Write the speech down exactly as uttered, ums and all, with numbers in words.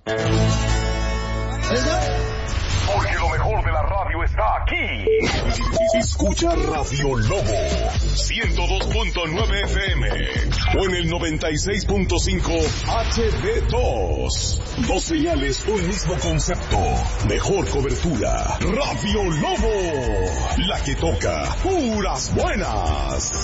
Porque lo mejor de la radio está aquí. Escucha Radio Lobo ciento dos punto nueve F M o en el noventa y seis punto cinco H D dos. Dos señales, un mismo concepto. Mejor cobertura. Radio Lobo, la que toca puras buenas.